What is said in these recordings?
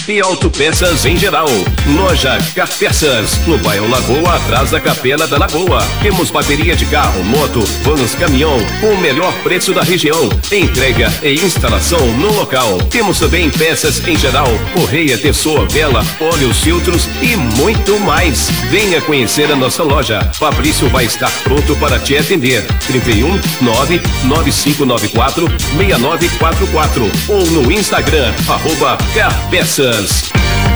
e autopeças em geral. Loja Carpeças, no bairro Lagoa, atrás da Capela da Lagoa. Temos bateria de carro, moto, vans, caminhão, com o melhor preço da região. Entrega e instalação no local. Temos também peças em geral, correia, tessor, vela, óleos, filtros e muito mais. Venha conhecer a nossa loja. Fabrício vai estar pronto para te atender. 31 99594 6944 ou no Instagram @Carpeças.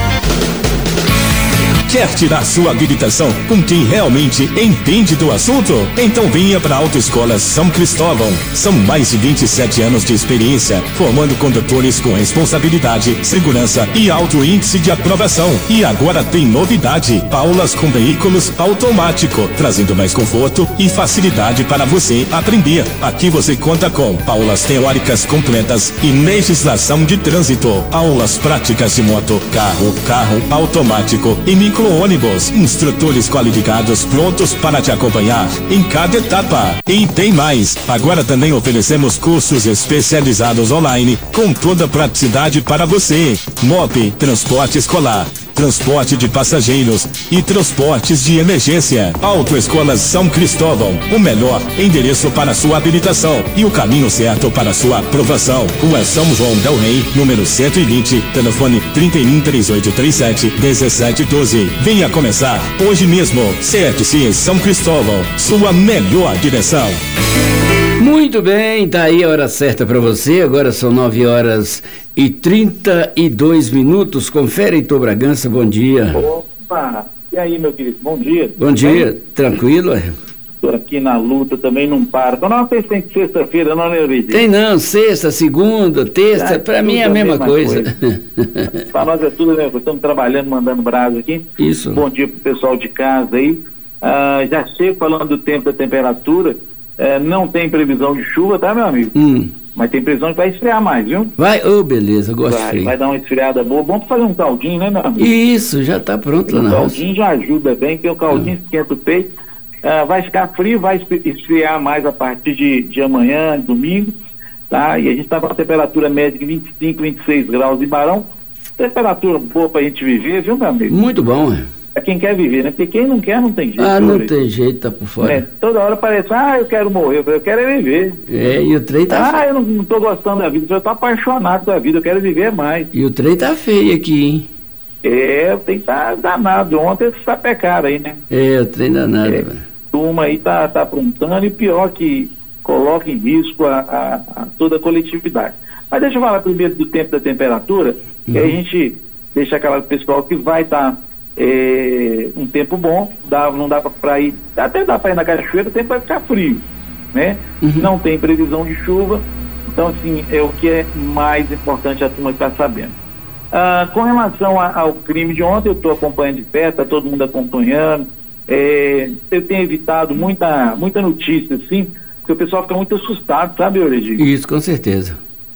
Quer tirar sua habilitação com quem realmente entende do assunto? Então venha para a Autoescola São Cristóvão. São mais de 27 anos de experiência, formando condutores com responsabilidade, segurança e alto índice de aprovação. E agora tem novidade: aulas com veículos automático, trazendo mais conforto e facilidade para você aprender. Aqui você conta com aulas teóricas completas e legislação de trânsito, aulas práticas de moto, carro automático e micro-ônibus, instrutores qualificados prontos para te acompanhar em cada etapa. E tem mais, agora também oferecemos cursos especializados online com toda a praticidade para você. MOP, transporte escolar, transporte de passageiros e transportes de emergência. Autoescola São Cristóvão, o melhor endereço para sua habilitação e o caminho certo para sua aprovação. Rua São João del Rei, número 120, telefone 31 3837 1712. Venha começar hoje mesmo. CFC São Cristóvão, sua melhor direção. Muito bem, tá aí a hora certa para você. Agora são 9h32. Confere, Heitor Bragança, bom dia. Opa, e aí, meu querido, bom dia. Bom dia, tranquilo? Tô aqui na luta, também não paro. Então, não sei se tem sexta-feira, não, né, Luiz? Tem não, sexta, segunda, terça, para mim é a mesma coisa. Para nós é tudo, né? Estamos trabalhando, mandando brasa aqui. Isso. Bom dia pro pessoal de casa aí. Já chego falando do tempo, da temperatura. Não tem previsão de chuva, tá, meu amigo? Mas tem previsão que vai esfriar mais, viu? Vai, beleza, eu gosto de frio. Vai dar uma esfriada boa. Bom pra fazer um caldinho, né, meu amigo? Isso, já tá pronto lá na roça. O caldinho já ajuda bem, porque o caldinho esquenta o peito. Vai ficar frio, vai esfriar mais a partir de amanhã, domingo, tá? E a gente está com a temperatura média de 25, 26 graus em Barão. Temperatura boa pra gente viver, viu, meu amigo? Muito bom, É quem quer viver, né? Porque quem não quer, não tem jeito. Não tem jeito, tá por fora. Toda hora parece, eu quero morrer, eu quero viver. E o trem tá eu não tô gostando da vida, eu tô apaixonado pela vida, eu quero viver mais. E o trem tá feio aqui, hein? Tem que estar danado. Ontem eles sapecaram aí, né? O trem danado, velho. Turma aí tá aprontando, e pior que coloca em risco a toda a coletividade. Mas deixa eu falar primeiro do tempo da temperatura, que aí a gente deixa aquela pessoal que vai estar um tempo bom, não dá para ir, até dá para ir na cachoeira, o tempo vai ficar frio, né? Não tem previsão de chuva, então assim, é o que é mais importante a turma estar sabendo. Com relação ao crime de ontem, eu estou acompanhando de perto, está todo mundo acompanhando. Eu tenho evitado muita notícia, assim, porque o pessoal fica muito assustado, sabe, Euridice? Isso, com certeza.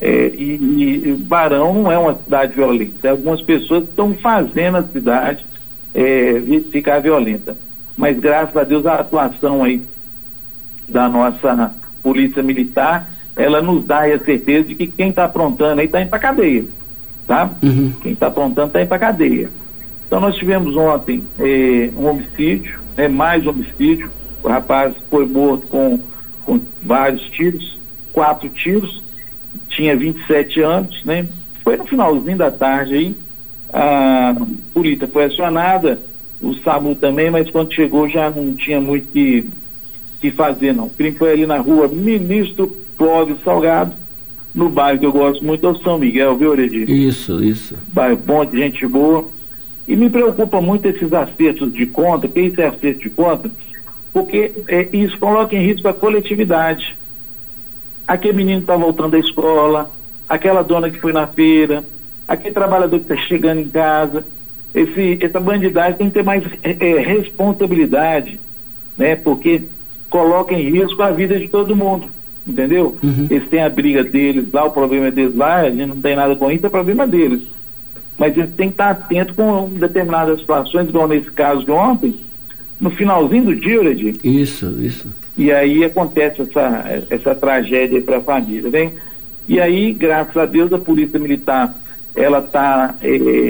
E Barão não é uma cidade violenta. Algumas pessoas estão fazendo a cidade ficar violenta. Mas, graças a Deus, a atuação aí da nossa polícia militar, ela nos dá a certeza de que quem está aprontando aí está indo para cadeia, tá? Quem está aprontando está indo para cadeia. Então, nós tivemos ontem um homicídio, mais um homicídio. O rapaz foi morto com vários tiros, 4 tiros, tinha 27 anos, né? Foi no finalzinho da tarde aí, a polícia foi acionada, o SAMU também, mas quando chegou já não tinha muito que fazer, não. O crime foi ali na rua Ministro Clóvis Salgado, no bairro que eu gosto muito, é o São Miguel, viu, Euridice? Isso. Bairro bom, de gente boa. E me preocupa muito esses acertos de conta, que isso é acerto de conta, porque isso coloca em risco a coletividade. Aquele menino está voltando da escola, aquela dona que foi na feira, aquele trabalhador que está chegando em casa. Essa bandidagem tem que ter mais responsabilidade, né? Porque coloca em risco a vida de todo mundo, entendeu? Eles têm a briga deles lá, o problema é deles lá, a gente não tem nada com isso, é problema deles. Mas eles têm que estar atentos com determinadas situações, igual nesse caso de ontem, no finalzinho do dia, Euridice. Isso. E aí acontece essa tragédia para a família, né? E aí, graças a Deus, a Polícia Militar, ela está